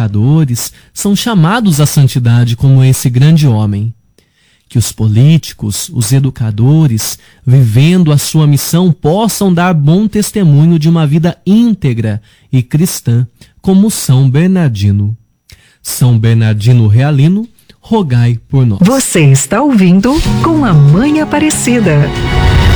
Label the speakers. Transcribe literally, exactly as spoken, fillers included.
Speaker 1: educadores são chamados à santidade como esse grande homem. Que os políticos, os educadores, vivendo a sua missão, possam dar bom testemunho de uma vida íntegra e cristã, como São Bernardino. São Bernardino Realino, rogai por nós.
Speaker 2: Você está ouvindo Com a Mãe Aparecida.